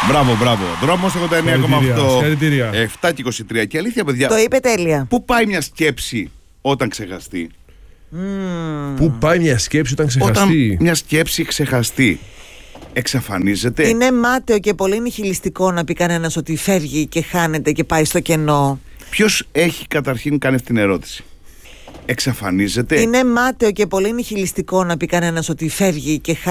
Μπράβο. Δρόμος 89,8. 7 και 23. Και αλήθεια, παιδιά. Το είπε τέλεια. Πού πάει μια σκέψη όταν ξεχαστεί? Πού πάει μια σκέψη όταν ξεχαστεί? Όταν μια σκέψη ξεχαστεί, εξαφανίζεται. Είναι μάταιο και πολύ νιχιλιστικό να πει κανένας ότι φεύγει και χάνεται και πάει στο κενό. Ποιος έχει καταρχήν κάνει αυτή την ερώτηση? Εξαφανίζεται. Είναι μάταιο και πολύ νιχιλιστικό να πει κανένας ότι φεύγει και